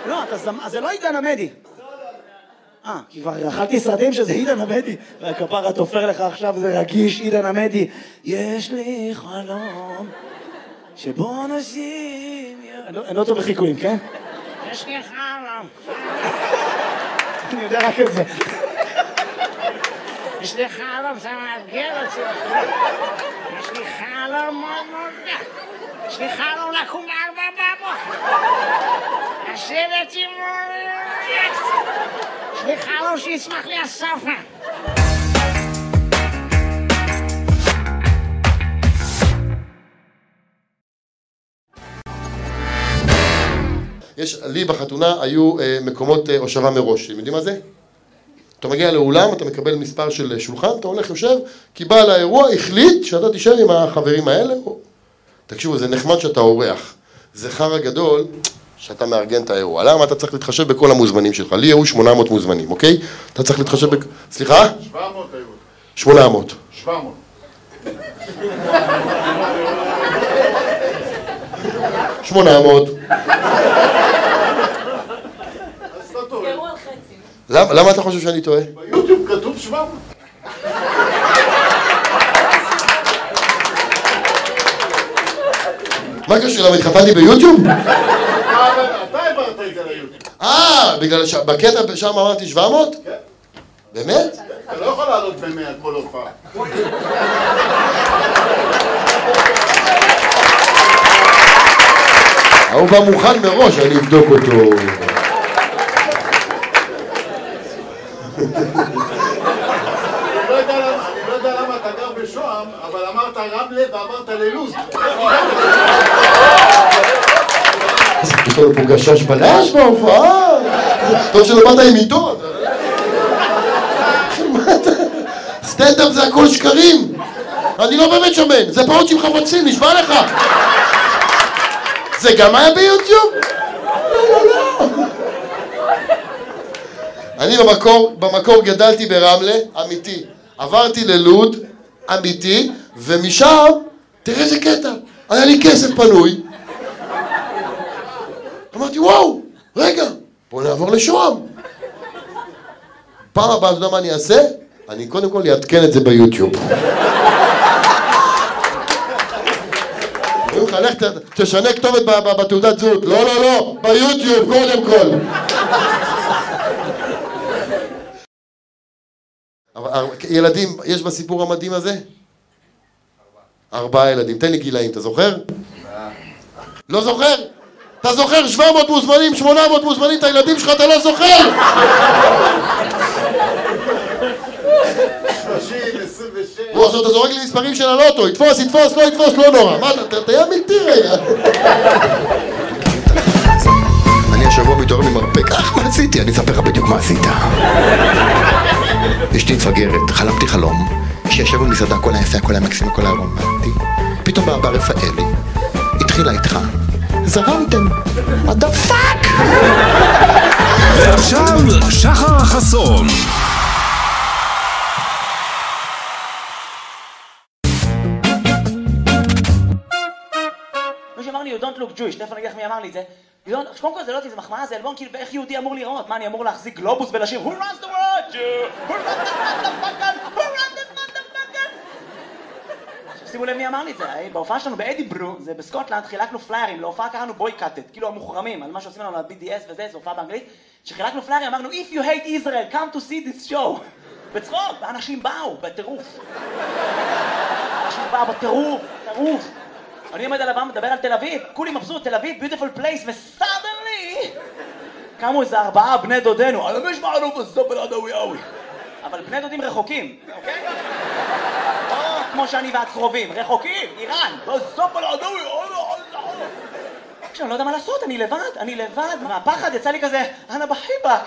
לא, זה לא עידן עמדי. כי כבר אכלתי סרטים שזה עידן עמדי. והכפרה תופר לך עכשיו, זה רגיש, עידן עמדי. יש לי חלום שבו נשים... אני לא טוב בחיקויים, כן? יש לי חלום. אני יודע רק את זה. יש לי חלום, זה מאתגר אותי. יש לי חלום מאוד מאוד. יש לי חלום לקום ב4 לשבת עם... יש לי חלום שיצמח לי הסופה. לי בחתונה היו מקומות הושבה מראש. אתם יודעים מה זה? אתה מגיע לאולם, אתה מקבל מספר של שולחן, אתה הולך יושב, כי בעל האירוע החליט שאתה תישאר עם החברים האלה. תקשיבו, זה נחמד שאתה אורח. זה חרא גדול שאתה מארגן את האירוע. למה אתה צריך להתחשב בכל המוזמנים שלך? לי היו 800 מוזמנים, אוקיי? אתה צריך להתחשב סליחה? 700 היו. 800. 700. 800. למה אתה חושב שאני טועה? ביוטיוב כתוב 700. מה קשור? למה התחתנתי ביוטיוב? אתה העברת את זה ליוטיוב. בגלל שבקטע שם אמרתי 700? כן. באמת? אתה לא יכול לעלות ב100 כל הופעה. הוא בא מוכן מראש, אני אבדוק אותו. אני לא יודע למה אתה גר בשוהם, אבל אמרת רמלה ואמרת ללוז. יש לנו פה גשש בלש בהופעה. טוב שלא באת עם עיתון. סטנדאפ זה הכל שקרים. אני לא באמת שמן, זה פעות עם חבצים, נשבע לך. זה גם היה ביוטיוב? לא. אני במקור גדלתי ברמלה, אמיתי. עברתי ללוד, אמיתי, ומשם, תראה איזה קטע, היה לי כסף פנוי. אמרתי, וואו, רגע, בוא נעבור לשוהם. פעם הבאה, אתה יודע מה אני אעשה? אני קודם כל אעדכן את זה ביוטיוב. לך תשנה כתובת בתעודת זהות. לא, ביוטיוב קודם כל. ילדים, יש בסיפור המדהים הזה? 4 ילדים. תן לי גילאים, אתה זוכר? לא זוכר? אתה זוכר 700 מוזמנים, 800 מוזמנים, את הילדים שלך אתה לא זוכר? 30, 26. עכשיו אתה זורק לי מספרים של הלוטו, יתפוס, לא יתפוס, לא נורא. מה, אתה היה מלטי רגע. אני השבוע מתעורר ממרפק, מה עשיתי? אני אספר לך בדיוק מה עשית. אשתי מפגרת, חלמתי חלום, שישבנו במסעדה, הכל היה יפה, הכל היה מקסים, הכל היה רומנטי. פתאום בא רפאלי, התחילה איתך, זרמתם, what the fuck? ועכשיו שחר חסון. מי שאמר לי, you don't look Jewish, תכף אני אגיד לך מי אמר לי את זה. קודם כל זה לא אותי, זה מחמאה, זה אלבום, כאילו, ואיך יהודי אמור לראות? מה, אני אמור להחזיק גלובוס ולשיר Who runs the world, Jew? Who runs the motherfucker? Who runs the motherfucker? עכשיו שימו לב מי אמר לי את זה, בהופעה שלנו באדיברו, זה בסקוטלנד, חילקנו פליירים, להופעה קראנו boycotted, כאילו המוחרמים, על מה שעושים לנו ל-BDS וזה, זו הופעה באנגלית, שחילקנו פליירים, אמרנו, If you hate Israel, come to see this show. בצחוק, ואנשים באו, בטירוף. אנשים באו בטירוף, טירוף. אני עומד על הבמה, מדבר על תל אביב, כולי מבסוט, תל אביב, beautiful place, וסודנלי קמו איזה 4 בני דודנו, אני מש מערוף הסופל עדווי אווי. אבל בני דודים רחוקים, אוקיי? או כמו שאני ואת קרובים, רחוקים, איראן, הסופל עדווי אווי. עכשיו, אני לא יודע מה לעשות, אני לבד, מהפחד יצא לי כזה, אנה בחיבק.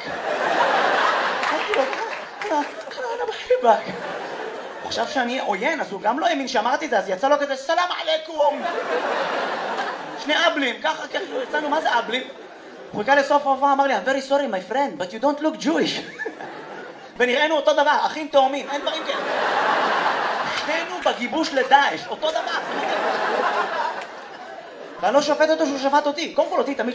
אנה בחיבק. הוא חשב שאני עוין, אז הוא גם לא האמין שאמרתי את זה, אז יצא לו כזה, סלאם עליכום. 2 אבלים, ככה, יצאנו, מה זה אבלים? הוא חיכה לסוף ההופעה, אמר לי, I'm very sorry my friend, but you don't look Jewish. ונראינו אותו דבר, אחים תאומים, אין דברים כאלה. שנינו בגיבוש לדאעש, אותו דבר. ואני לא שופט אותו שהוא שפט אותי, קודם כל אותי תמיד